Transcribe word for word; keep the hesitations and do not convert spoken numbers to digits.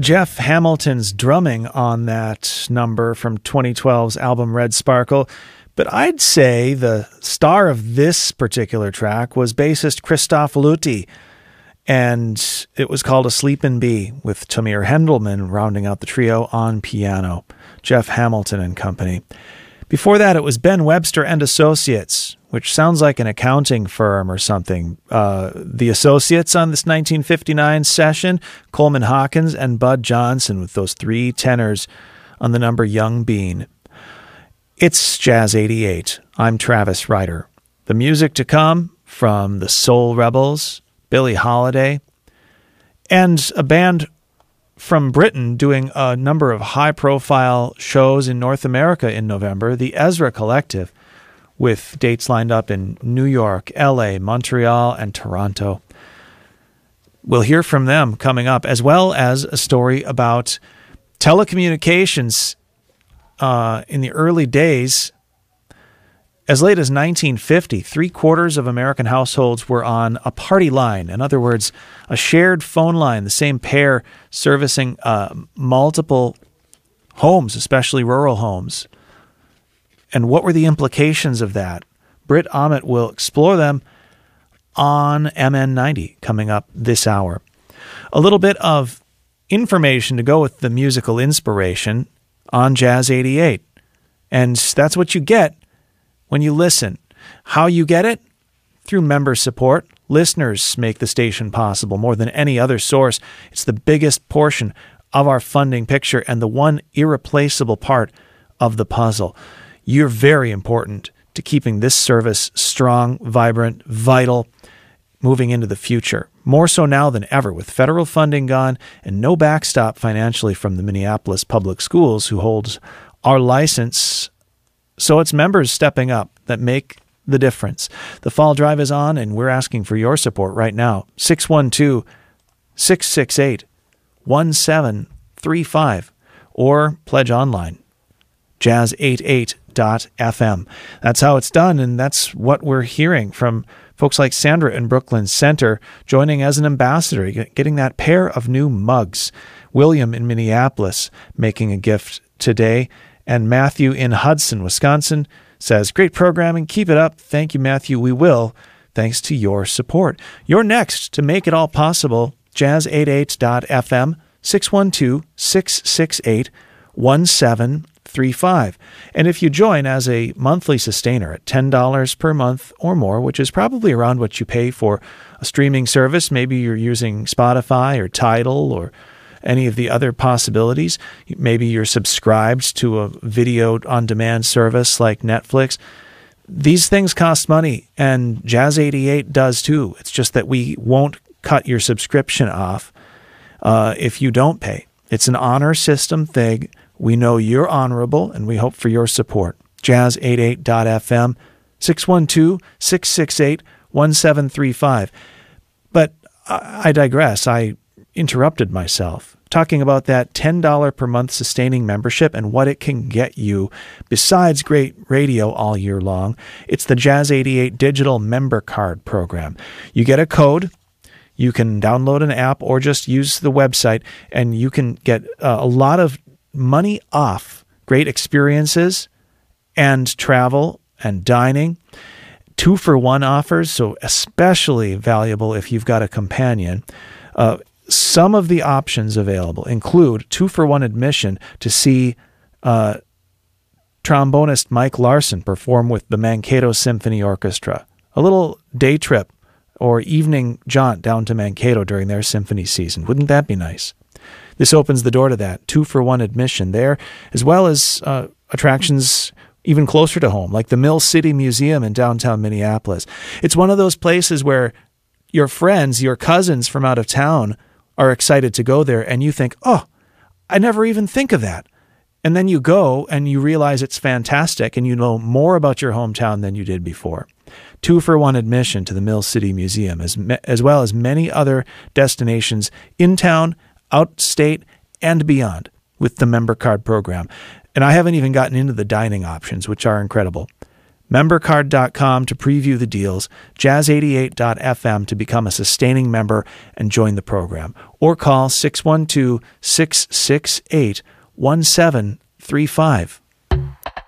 Jeff Hamilton's drumming on that number from twenty twelve's album Red Sparkle. But I'd say the star of this particular track was bassist Christoph Luthi, and it was called Asleep in B, with Tamir Hendelman rounding out the trio on piano, Jeff Hamilton and company. Before that, it was Ben Webster and Associates, which sounds like an accounting firm or something. Uh, the Associates on this nineteen fifty-nine session, Coleman Hawkins and Bud Johnson, with those three tenors on the number Young Bean. It's Jazz eighty-eight. I'm Travis Ryder. The music to come from the Soul Rebels, Billie Holiday, and a band from Britain doing a number of high-profile shows in North America in November, the Ezra Collective, with dates lined up in New York, L A, Montreal, and Toronto. We'll hear from them coming up, as well as a story about telecommunications uh, in the early days. As late as nineteen fifty, three-quarters of American households were on a party line. In other words, a shared phone line, the same pair servicing uh, multiple homes, especially rural homes. And what were the implications of that? Britt Ahmet will explore them on M N ninety coming up this hour. A little bit of information to go with the musical inspiration on Jazz eighty-eight. And that's what you get when you listen. How you get it? Through member support. Listeners make the station possible more than any other source. It's the biggest portion of our funding picture and the one irreplaceable part of the puzzle. You're very important to keeping this service strong, vibrant, vital, moving into the future. More so now than ever, with federal funding gone and no backstop financially from the Minneapolis Public Schools, who holds our license. So it's members stepping up that make the difference. The fall drive is on, and we're asking for your support right now. six one two, six six eight, one seven three five or pledge online. jazz eighty-eight dot f m. That's how it's done, and that's what we're hearing from folks like Sandra in Brooklyn Center, joining as an ambassador, getting that pair of new mugs. William in Minneapolis making a gift today. And Matthew in Hudson, Wisconsin, says, great programming. Keep it up. Thank you, Matthew. We will, thanks to your support. You're next to make it all possible. jazz eighty-eight dot f m, six one two, six six eight, one seven three five. And if you join as a monthly sustainer at ten dollars per month or more, which is probably around what you pay for a streaming service, maybe you're using Spotify or Tidal or any of the other possibilities. Maybe you're subscribed to a video on-demand service like Netflix. These things cost money, and Jazz eighty-eight does too. It's just that we won't cut your subscription off uh, if you don't pay. It's an honor system thing. We know you're honorable, and we hope for your support. jazz eighty-eight dot f m, six one two, six six eight, one seven three five. But I, I digress. I interrupted myself talking about that ten dollars per month sustaining membership and what it can get you besides great radio all year long. It's the Jazz eighty-eight Digital Member Card Program. You get a code. You can download an app or just use the website, and you can get uh, a lot of money off great experiences and travel and dining. Two for one offers, so especially valuable if you've got a companion. Uh, Some of the options available include two-for-one admission to see uh, trombonist Mike Larson perform with the Mankato Symphony Orchestra, a little day trip or evening jaunt down to Mankato during their symphony season. Wouldn't that be nice? This opens the door to that, two-for-one admission there, as well as uh, attractions even closer to home, like the Mill City Museum in downtown Minneapolis. It's one of those places where your friends, your cousins from out of town, are excited to go there, and you think, oh, I never even think of that. And then you go and you realize it's fantastic, and you know more about your hometown than you did before. Two for one admission to the Mill City Museum, as, as well as many other destinations in town, outstate, and beyond with the member card program. And I haven't even gotten into the dining options, which are incredible. MemberCard dot com to preview the deals, Jazz eighty-eight dot f m to become a sustaining member and join the program, or call six one two, six six eight, one seven three five.